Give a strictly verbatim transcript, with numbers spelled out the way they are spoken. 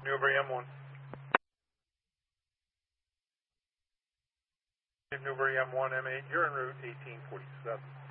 Newbury M one. Newbury M one, M eight, you're en route eighteen forty-seven.